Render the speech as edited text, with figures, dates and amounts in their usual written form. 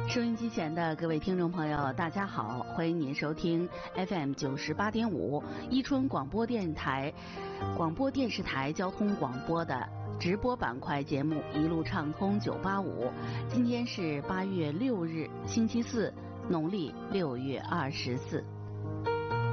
收音机前的各位听众朋友，大家好，欢迎您收听 FM 98.5伊春广播电视台交通广播的直播板块节目《一路畅通985》。今天是8月6日，星期四，农历6月24。